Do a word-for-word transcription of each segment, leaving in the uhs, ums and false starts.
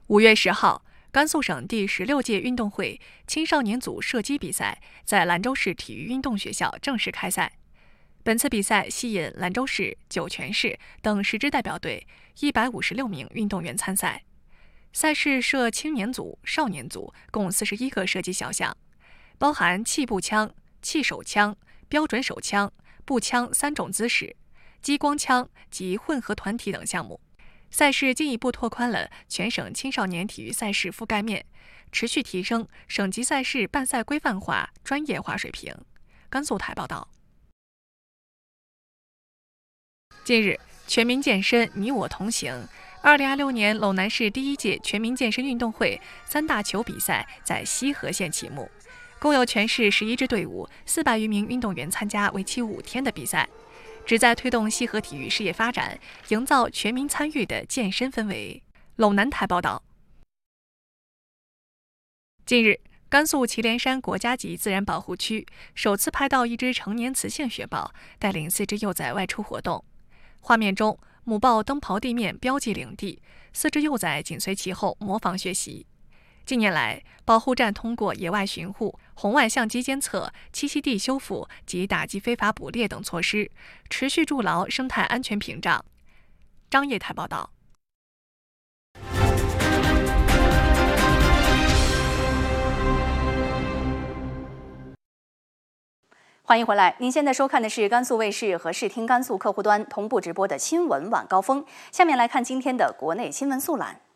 五月十号，甘肃省第十六届运动会青少年组射击比赛在兰州市体育运动学校正式开赛。本次比赛吸引兰州市、酒泉市等十支代表队一百五十六名运动员参赛。赛事设青年组、少年组共四十一个射击小项，包含气步枪、气手枪、标准手枪、步枪三种姿势、激光枪及混合团体等项目。赛事进一步拓宽了全省青少年体育赛事覆盖面，持续提升省级赛事办赛规范化、专业化水平。甘肃台报道。近日，全民健身你我同行二零二六年陇南市第一届全民健身运动会三大球比赛在西河县启幕，共有全市十一支队伍、四百余名运动员参加为期五天的比赛，旨在推动西河体育事业发展，营造全民参与的健身氛围。陇南台报道。近日，甘肃祁连山国家级自然保护区首次拍到一只成年雌性雪豹带领四只幼崽外出活动。画面中，母豹蹬刨地面标记领地，四只幼崽紧随其后模仿学习。近年来，保护站通过野外巡护、红外相机监测、栖息地修复及打击非法捕猎等措施，持续筑牢生态安全屏障。张掖台报道。 欢迎回来，您现在收看的是甘肃卫视和视听甘肃客户端同步直播的新闻晚高峰。下面来看今天的国内新闻速览。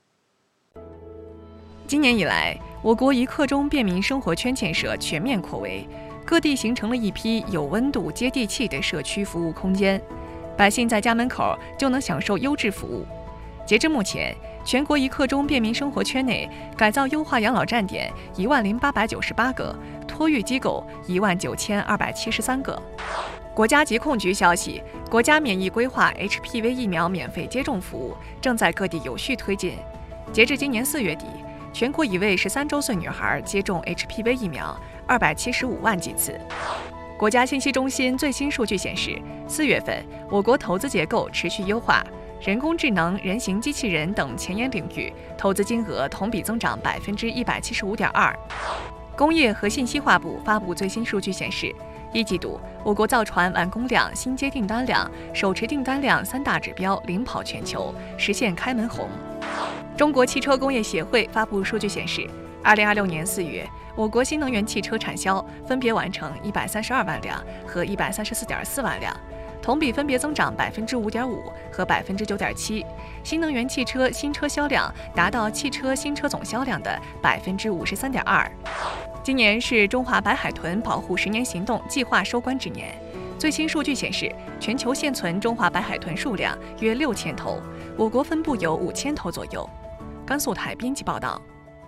今年以来，我国一刻钟便民生活圈建设全面扩围，各地形成了一批有温度、接地气的社区服务空间，百姓在家门口就能享受优质服务。截至目前，全国一刻钟便民生活圈内改造优化养老站点一万零八百九十八个，托育机构一万九千二百七十三个。国家疾控局消息，国家免疫规划 H P V 疫苗免费接种服务正在各地有序推进。截至今年四月底，全国已为十三周岁女孩接种 H P V 疫苗二百七十五万剂次。国家信息中心最新数据显示，四月份我国投资结构持续优化，人工智能、人形机器人等前沿领域投资金额同比增长百分之一百七十五点二。工业和信息化部发布最新数据显示，一季度我国造船完工量、新接订单量、手持订单量三大指标领跑全球，实现开门红。中国汽车工业协会发布数据显示，二零二六年四月，我国新能源汽车产销分别完成一百三十二万辆和一百三十四点四万辆，同比分别增长百分之五点五和百分之九点七。新能源汽车新车销量达到汽车新车总销量的百分之五十三点二。今年是中华白海豚保护十年行动计划收官之年。最新数据显示，全球现存中华白海豚数量约六千头，我国分布有五千头左右。甘肃台编辑报道。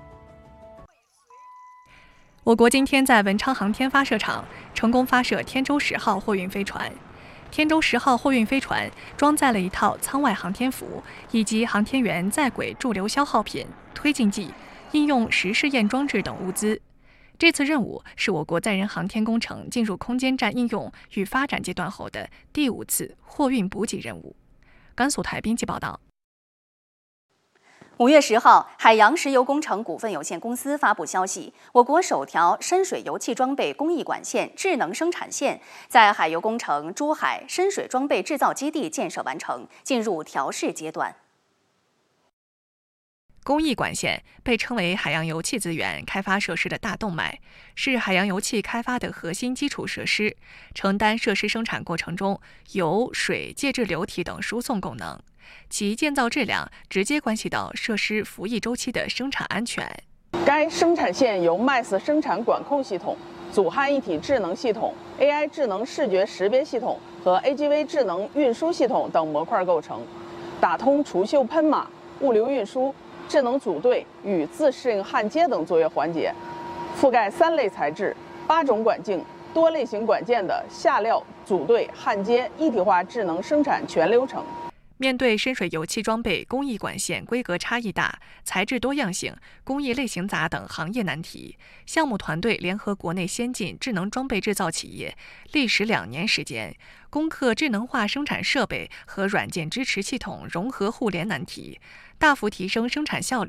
我国今天在文昌航天发射场成功发射天舟十号货运飞船。天舟十号货运飞船装载了一套舱外航天服以及航天员在轨驻留消耗品、推进剂、应用实试验装置等物资。这次任务是我国载人航天工程进入空间站应用与发展阶段后的第五次货运补给任务。甘肃台编辑报道。 五月十号，海洋石油工程股份有限公司发布消息，我国首条深水油气装备工艺管线智能生产线在海油工程珠海深水装备制造基地建设完成，进入调试阶段。 工艺管线被称为海洋油气资源开发设施的大动脉，是海洋油气开发的核心基础设施，承担设施生产过程中油、水、介质流体等输送功能，其建造质量直接关系到设施服役周期的生产安全。 该生产线由 M A S 生产管控系统、组焊一体智能系统、A I 智能视觉识别系统和 A G V 智能运输系统等模块构成，打通除锈喷码、物流运输、智能组队与自适应焊接等作业环节，覆盖三类材质、八种管径、多类型管件的下料、组队、焊接一体化智能生产全流程。 面对深水油气装备工艺管线规格差异大、材质多样性、工艺类型杂等行业难题，项目团队联合国内先进智能装备制造企业，历时两年时间，攻克智能化生产设备和软件支持系统融合互联难题，大幅提升生产效率。